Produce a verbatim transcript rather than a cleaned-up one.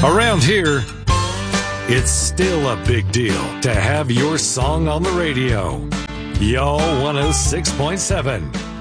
Around here, it's still a big deal to have your song on the radio. Y'all one oh six point seven